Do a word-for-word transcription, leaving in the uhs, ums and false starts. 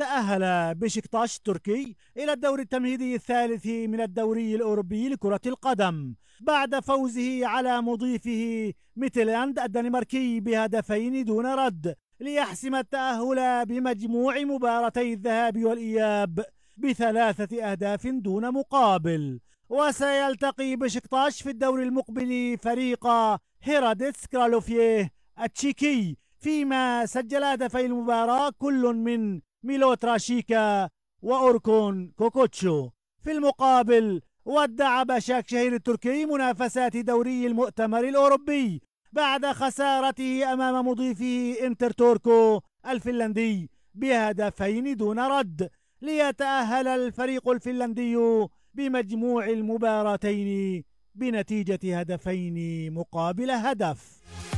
تأهل بشكتاش التركي إلى الدور التمهيدي الثالث من الدوري الأوروبي لكرة القدم بعد فوزه على مضيفه ميتلاند الدنماركي بهدفين دون رد ليحسم التأهل بمجموع مباراتي الذهاب والإياب بثلاثة أهداف دون مقابل. وسيلتقي بشكتاش في الدور المقبل فريق هيراديتس كرالوفيه التشيكي، فيما سجل هدفي المباراة كل من ميلوتراشيكا وأوركون كوكوتشو. في المقابل ودع باشاك شهير التركي منافسات دوري المؤتمر الأوروبي بعد خسارته أمام مضيفه انتر توركو الفنلندي بهدفين دون رد، ليتأهل الفريق الفنلندي بمجموع المباراتين بنتيجة هدفين مقابل هدف.